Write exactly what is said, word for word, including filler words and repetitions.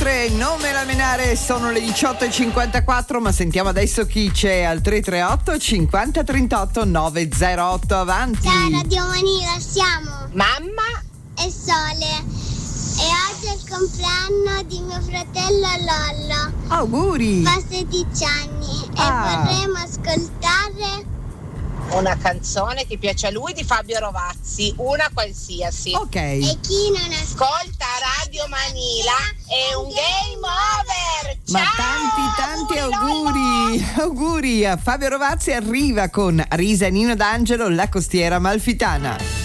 Oltre non me la menare, sono le diciotto e cinquantaquattro, ma sentiamo adesso chi c'è al tre tre otto cinquanta trentotto novecentotto. Avanti. Ciao Radio Manila, siamo Mamma e Sole e oggi è il compleanno di mio fratello Lollo. Auguri. Fa sedici anni Ah. e vorremmo ascoltare una canzone che piace a lui di Fabio Rovazzi, una qualsiasi. Ok. e chi non ascolta Ascolta Radio Manila è un game over. Ma Ciao, tanti tanti auguri, auguri, auguri a Fabio Rovazzi. Arriva con Risa e Nino D'Angelo, La costiera amalfitana.